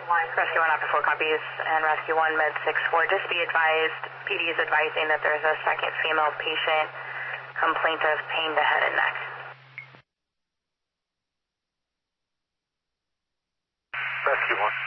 Rescue 1 after 4 copies, and Rescue 1 Med 6-4. Just be advised, PD is advising that there's a second female patient, complaint of pain to head and neck. Rescue 1.